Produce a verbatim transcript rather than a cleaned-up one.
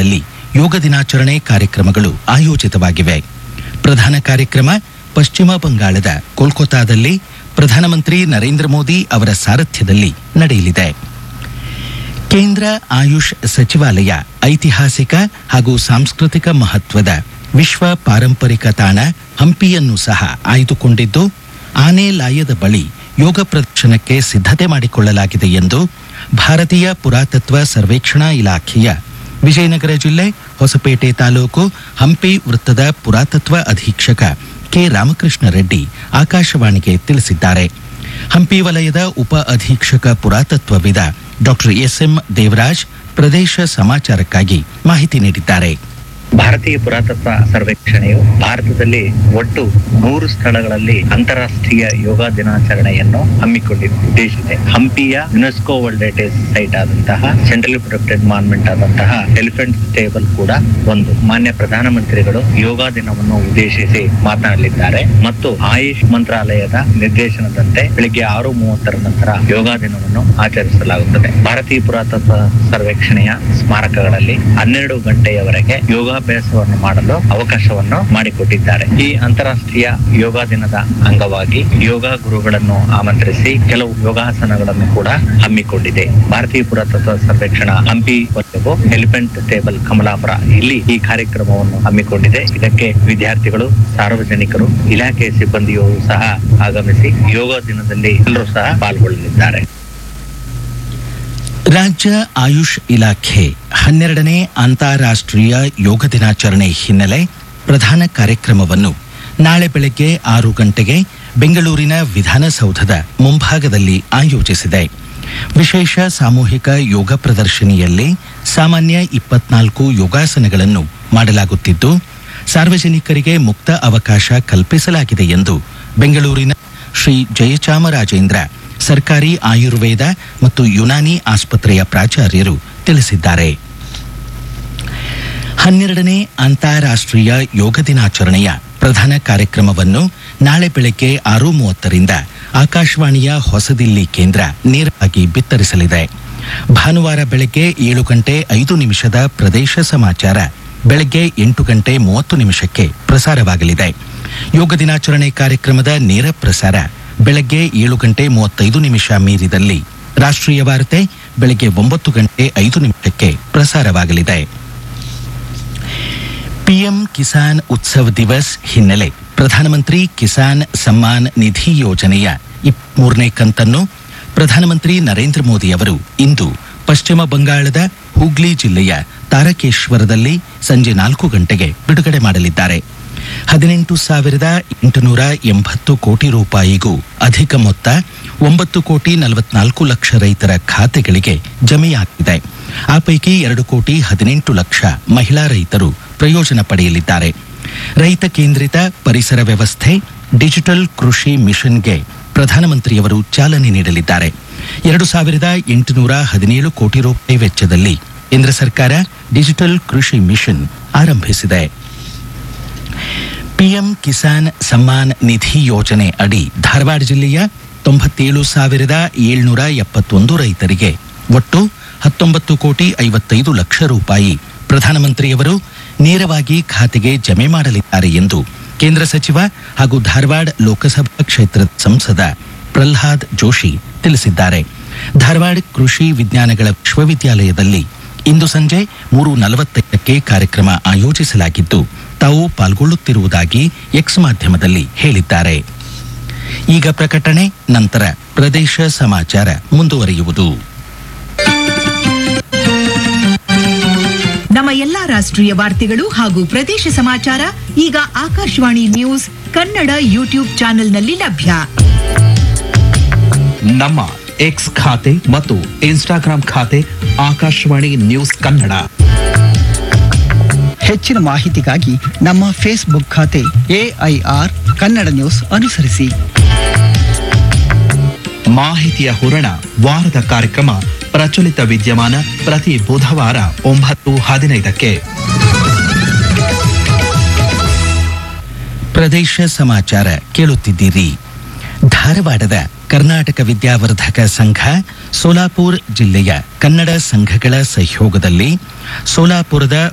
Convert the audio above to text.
ದೇಶದಲ್ಲಿ ಯೋಗ ದಿನಾಚರಣೆ ಕಾರ್ಯಕ್ರಮಗಳು ಆಯೋಜಿತವಾಗಿವೆ. ಪ್ರಧಾನ ಕಾರ್ಯಕ್ರಮ ಪಶ್ಚಿಮ ಬಂಗಾಳದ ಕೋಲ್ಕತಾದಲ್ಲಿ ಪ್ರಧಾನಮಂತ್ರಿ ನರೇಂದ್ರ ಮೋದಿ ಅವರ ಸಾರಥ್ಯದಲ್ಲಿ ನಡೆಯಲಿದೆ. ಕೇಂದ್ರ ಆಯುಷ್ ಸಚಿವಾಲಯ ಐತಿಹಾಸಿಕ ಹಾಗೂ ಸಾಂಸ್ಕೃತಿಕ ಮಹತ್ವದ ವಿಶ್ವ ಪಾರಂಪರಿಕ ತಾಣ ಹಂಪಿಯನ್ನು ಸಹ ಆಯ್ದುಕೊಂಡಿದ್ದು, ಆನೆ ಲಾಯದ ಬಳಿ ಯೋಗ ಪ್ರದರ್ಶನಕ್ಕೆ ಸಿದ್ಧತೆ ಮಾಡಿಕೊಳ್ಳಲಾಗಿದೆ ಎಂದು ಭಾರತೀಯ ಪುರಾತತ್ವ ಸರ್ವೇಕ್ಷಣಾ ಇಲಾಖೆಯ ವಿಜಯನಗರ ಜಿಲ್ಲೆ ಹೊಸಪೇಟೆ ತಾಲೂಕು ಹಂಪಿ ವೃತ್ತದ ಪುರಾತತ್ವ ಅಧೀಕ್ಷಕ ಕೆ ರಾಮಕೃಷ್ಣ ರೆಡ್ಡಿ ಆಕಾಶವಾಣಿಗೆ ತಿಳಿಸಿದ್ದಾರೆ. ಹಂಪಿ ವಲಯದ ಉಪ ಅಧೀಕ್ಷಕ ಪುರಾತತ್ವವಿದ ಡಾಕ್ಟರ್ ಎಸ್ ಎಂ ದೇವರಾಜ್ ಪ್ರದೇಶ ಸಮಾಚಾರಕ್ಕಾಗಿ ಮಾಹಿತಿ ನೀಡಿದ್ದಾರೆ. ಭಾರತೀಯ ಪುರಾತತ್ವ ಸರ್ವೇಕ್ಷಣೆಯು ಭಾರತದಲ್ಲಿ ಒಟ್ಟು ನೂರು ಸ್ಥಳಗಳಲ್ಲಿ ಅಂತಾರಾಷ್ಟ್ರೀಯ ಯೋಗ ದಿನಾಚರಣೆಯನ್ನು ಹಮ್ಮಿಕೊಂಡಿದೆ ಉದ್ದೇಶಿಸಿದೆ. ಹಂಪಿಯ ಯುನೆಸ್ಕೋ ವರ್ಲ್ಡ್ ಹೆರಿಟೇಜ್ ಸೈಟ್ ಆದಂತಹ ಸೆಂಟ್ರಲಿ ಪ್ರೊಟೆಕ್ಟೆಡ್ ಮಾನ್ಯುಮೆಂಟ್ ಆದಂತಹ ಎಲಿಫೆಂಟ್ ಟೇಬಲ್ ಕೂಡ ಒಂದು. ಮಾನ್ಯ ಪ್ರಧಾನಮಂತ್ರಿಗಳು ಯೋಗ ದಿನವನ್ನು ಉದ್ದೇಶಿಸಿ ಮಾತನಾಡಲಿದ್ದಾರೆ ಮತ್ತು ಆಯುಷ್ ಮಂತ್ರಾಲಯದ ನಿರ್ದೇಶನದಂತೆ ಬೆಳಿಗ್ಗೆ ಆರು ಮೂವತ್ತರ ನಂತರ ಯೋಗ ದಿನವನ್ನು ಆಚರಿಸಲಾಗುತ್ತದೆ. ಭಾರತೀಯ ಪುರಾತತ್ವ ಸರ್ವೇಕ್ಷಣೆಯ ಸ್ಮಾರಕಗಳಲ್ಲಿ ಹನ್ನೆರಡು ಗಂಟೆಯವರೆಗೆ ಯೋಗಾಭ್ಯಾಸವನ್ನು ಮಾಡಲು ಅವಕಾಶವನ್ನು ಮಾಡಿಕೊಟ್ಟಿದ್ದಾರೆ. ಈ ಅಂತಾರಾಷ್ಟ್ರೀಯ ಯೋಗ ದಿನದ ಅಂಗವಾಗಿ ಯೋಗ ಗುರುಗಳನ್ನು ಆಮಂತ್ರಿಸಿ ಕೆಲವು ಯೋಗಾಸನಗಳನ್ನು ಕೂಡ ಹಮ್ಮಿಕೊಂಡಿದೆ. ಭಾರತೀಯ ಪುರಾತತ್ವ ಸರ್ವೇಕ್ಷಣಾ ಹಂಪಿ ವಲಯವು ಎಲಿಫೆಂಟ್ ಟೇಬಲ್ ಕಮಲಾಪುರ ಇಲ್ಲಿ ಈ ಕಾರ್ಯಕ್ರಮವನ್ನು ಹಮ್ಮಿಕೊಂಡಿದೆ. ಇದಕ್ಕೆ ವಿದ್ಯಾರ್ಥಿಗಳು, ಸಾರ್ವಜನಿಕರು, ಇಲಾಖೆ ಸಿಬ್ಬಂದಿಯೂ ಸಹ ಆಗಮಿಸಿ ಯೋಗ ದಿನದಲ್ಲಿ ಎಲ್ಲರೂ ಸಹ ಪಾಲ್ಗೊಳ್ಳಲಿದ್ದಾರೆ. ರಾಜ್ಯ ಆಯುಷ್ ಇಲಾಖೆ ಹನ್ನೆರಡನೇ ಅಂತಾರಾಷ್ಟ್ರೀಯ ಯೋಗ ದಿನಾಚರಣೆ ಹಿನ್ನೆಲೆ ಪ್ರಧಾನ ಕಾರ್ಯಕ್ರಮವನ್ನು ನಾಳೆ ಬೆಳಗ್ಗೆ ಆರು ಗಂಟೆಗೆ ಬೆಂಗಳೂರಿನ ವಿಧಾನಸೌಧದ ಮುಂಭಾಗದಲ್ಲಿ ಆಯೋಜಿಸಿದೆ. ವಿಶೇಷ ಸಾಮೂಹಿಕ ಯೋಗ ಪ್ರದರ್ಶನಿಯಲ್ಲಿ ಸಾಮಾನ್ಯ ಇಪ್ಪತ್ನಾಲ್ಕು ಯೋಗಾಸನಗಳನ್ನು ಮಾಡಲಾಗುತ್ತಿದ್ದು, ಸಾರ್ವಜನಿಕರಿಗೆ ಮುಕ್ತ ಅವಕಾಶ ಕಲ್ಪಿಸಲಾಗಿದೆ ಎಂದು ಬೆಂಗಳೂರಿನ ಶ್ರೀ ಜಯಚಾಮರಾಜೇಂದ್ರ ಸರ್ಕಾರಿ ಆಯುರ್ವೇದ ಮತ್ತು ಯುನಾನಿ ಆಸ್ಪತ್ರೆಯ ಪ್ರಾಚಾರ್ಯರು ತಿಳಿಸಿದ್ದಾರೆ. ಹನ್ನೆರಡನೇ ಅಂತಾರಾಷ್ಟ್ರೀಯ ಯೋಗ ದಿನಾಚರಣೆಯ ಪ್ರಧಾನ ಕಾರ್ಯಕ್ರಮವನ್ನು ನಾಳೆ ಬೆಳಗ್ಗೆ ಆರು ಮೂವತ್ತರಿಂದ ಆಕಾಶವಾಣಿಯ ಹೊಸದಿಲ್ಲಿ ಕೇಂದ್ರ ನೇರವಾಗಿ ಬಿತ್ತರಿಸಲಿದೆ. ಭಾನುವಾರ ಬೆಳಗ್ಗೆ ಏಳು ಗಂಟೆ ಐದು ನಿಮಿಷದ ಪ್ರದೇಶ ಸಮಾಚಾರ ಬೆಳಗ್ಗೆ ಎಂಟು ಗಂಟೆ ಮೂವತ್ತು ನಿಮಿಷಕ್ಕೆ ಪ್ರಸಾರವಾಗಲಿದೆ. ಯೋಗ ದಿನಾಚರಣೆ ಕಾರ್ಯಕ್ರಮದ ನೇರ ಪ್ರಸಾರ ಬೆಳಗ್ಗೆ ಏಳು ಗಂಟೆ ಮೂವತ್ತೈದು ನಿಮಿಷ ಮೀರಿದಲ್ಲಿ ರಾಷ್ಟ್ರೀಯ ವಾರ್ತೆ ಬೆಳಗ್ಗೆ ಒಂಬತ್ತು ಗಂಟೆ ಐದು ನಿಮಿಷಕ್ಕೆ ಪ್ರಸಾರವಾಗಲಿದೆ. ಪಿಎಂ ಕಿಸಾನ್ ಉತ್ಸವ್ ದಿವಸ್ ಹಿನ್ನೆಲೆ ಪ್ರಧಾನಮಂತ್ರಿ ಕಿಸಾನ್ ಸಮ್ಮಾನ್ ನಿಧಿ ಯೋಜನೆಯ ಮೂರನೇ ಕಂತನ್ನು ಪ್ರಧಾನಮಂತ್ರಿ ನರೇಂದ್ರ ಮೋದಿ ಅವರು ಇಂದು ಪಶ್ಚಿಮ ಬಂಗಾಳದ ಹೂಗ್ಲಿ ಜಿಲ್ಲೆಯ ತಾರಕೇಶ್ವರದಲ್ಲಿ ಸಂಜೆ ನಾಲ್ಕು ಗಂಟೆಗೆ ಬಿಡುಗಡೆ ಮಾಡಲಿದ್ದಾರೆ. ಹದಿನೆಂಟು ಸಾವಿರದ ಎಂಟುನೂರ ಎಂಬತ್ತು ಕೋಟಿ ರೂಪಾಯಿಗೂ ಅಧಿಕ ಮೊತ್ತ ಒಂಬತ್ತು ಕೋಟಿ ನಲವತ್ನಾಲ್ಕು ಲಕ್ಷ ರೈತರ ಖಾತೆಗಳಿಗೆ ಜಮೆಯಾಗಿದೆ. ಆ ಪೈಕಿ ಎರಡು ಕೋಟಿ ಹದಿನೆಂಟು ಲಕ್ಷ ಮಹಿಳಾ ರೈತರು ಪ್ರಯೋಜನ ಪಡೆಯಲಿದ್ದಾರೆ. ರೈತ ಕೇಂದ್ರಿತ ಪರಿಸರ ವ್ಯವಸ್ಥೆ ಡಿಜಿಟಲ್ ಕೃಷಿ ಮಿಷನ್ಗೆ ಪ್ರಧಾನಮಂತ್ರಿಯವರು ಚಾಲನೆ ನೀಡಲಿದ್ದಾರೆ. ಎರಡು ಸಾವಿರದ ಎಂಟುನೂರ ಹದಿನೇಳು ಕೋಟಿ ರೂಪಾಯಿ ವೆಚ್ಚದಲ್ಲಿ ಕೇಂದ್ರ ಸರ್ಕಾರ ಡಿಜಿಟಲ್ ಕೃಷಿ ಮಿಷನ್ ಆರಂಭಿಸಿದೆ. ಪಿಎಂ ಕಿಸಾನ್ ಸಮ್ಮಾನ್ ನಿಧಿ ಯೋಜನೆ ಅಡಿ ಧಾರವಾಡ ಜಿಲ್ಲೆಯ ತೊಂಬತ್ತೇಳು ಸಾವಿರದ ಏಳ್ನೂರ ಎಪ್ಪತ್ತೊಂದು ರೈತರಿಗೆ ಒಟ್ಟು ಹತ್ತೊಂಬತ್ತು ಕೋಟಿ ಐವತ್ತೈದು ಲಕ್ಷ ರೂಪಾಯಿ ಪ್ರಧಾನಮಂತ್ರಿಯವರು ನೇರವಾಗಿ ಖಾತೆಗೆ ಜಮೆ ಮಾಡಲಿದ್ದಾರೆ ಎಂದು ಕೇಂದ್ರ ಸಚಿವ ಹಾಗೂ ಧಾರವಾಡ ಲೋಕಸಭಾ ಕ್ಷೇತ್ರದ ಸಂಸದ ಪ್ರಹ್ಲಾದ್ ಜೋಶಿ ತಿಳಿಸಿದ್ದಾರೆ. ಧಾರವಾಡ ಕೃಷಿ ವಿಜ್ಞಾನಗಳ ವಿಶ್ವವಿದ್ಯಾಲಯದಲ್ಲಿ ಇಂದು ಸಂಜೆ ಮೂರು ನಲವತ್ತೈದಕ್ಕೆ ಕಾರ್ಯಕ್ರಮ ಆಯೋಜಿಸಲಾಗಿದ್ದು, ತಾವು ಪಾಲ್ಗೊಳ್ಳುತ್ತಿರುವುದಾಗಿ ಎಕ್ಸ್ ಮಾಧ್ಯಮದಲ್ಲಿ ಹೇಳಿದ್ದಾರೆ. ಈಗ ಪ್ರಕಟಣೆ, ನಂತರ ಪ್ರದೇಶ ಸಮಾಚಾರ ಮುಂದುವರಿಯುವುದು. ನಮ್ಮ ಎಲ್ಲಾ ರಾಷ್ಟ್ರೀಯ ವಾರ್ತೆಗಳು ಹಾಗೂ ಪ್ರದೇಶ ಸಮಾಚಾರ ಈಗ ಆಕಾಶವಾಣಿ ನ್ಯೂಸ್ ಕನ್ನಡ ಯೂಟ್ಯೂಬ್ ಚಾನೆಲ್ನಲ್ಲಿ ಲಭ್ಯ. ನಮ್ಮ ಎಕ್ಸ್ ಖಾತೆ ಮತ್ತು ಇನ್ಸ್ಟಾಗ್ರಾಂ ಖಾತೆ ಆಕಾಶವಾಣಿ ನ್ಯೂಸ್ ಕನ್ನಡ. ಹೆಚ್ಚಿನ ಮಾಹಿತಿಗಾಗಿ ನಮ್ಮ ಫೇಸ್ಬುಕ್ ಖಾತೆ ಎಐಆರ್ ಕನ್ನಡ ನ್ಯೂಸ್ ಅನುಸರಿಸಿ. ಮಾಹಿತಿಯ ಹೂರಣ ವಾರದ ಕಾರ್ಯಕ್ರಮ ಪ್ರಚಲಿತ ವಿದ್ಯಮಾನ ಪ್ರತಿ ಬುಧವಾರ ಒಂಬತ್ತು ಹದಿನೈದಕ್ಕೆ. ಪ್ರದೇಶ ಸಮಾಚಾರ ಕೇಳುತ್ತಿದ್ದೀರಿ. ಧಾರವಾಡದ ಕರ್ನಾಟಕ ವಿದ್ಯಾವರ್ಧಕ ಸಂಘ ಸೋಲಾಪುರ ಜಿಲ್ಲೆಯ ಕನ್ನಡ ಸಂಘಗಳ ಸಹಯೋಗದಲ್ಲಿ ಸೋಲಾಪುರದ